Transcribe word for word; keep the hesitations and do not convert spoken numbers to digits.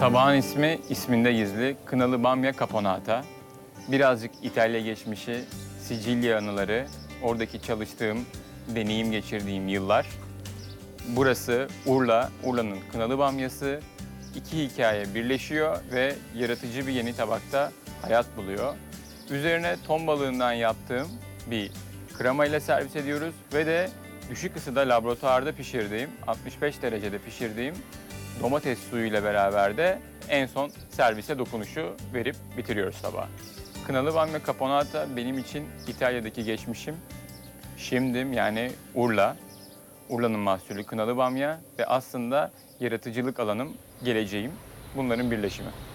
Tabağın ismi isminde gizli. Kınalı bamya caponata. Birazcık İtalya geçmişi, Sicilya anıları, oradaki çalıştığım, deneyim geçirdiğim yıllar. Burası Urla, Urla'nın kınalı bamyası. İki hikaye birleşiyor ve yaratıcı bir yeni tabakta hayat buluyor. Üzerine ton balığından yaptığım bir kremayla servis ediyoruz ve de düşük ısıda laboratuvarda pişirdiğim, altmış beş derecede pişirdiğim domates suyuyla beraber de en son servise dokunuşu verip bitiriyoruz tabağı. Kınalı bamya caponata benim için İtalya'daki geçmişim. Şimdim yani Urla. Urla'nın mahsulü kınalı bamya ve aslında yaratıcılık alanım, geleceğim. Bunların birleşimi.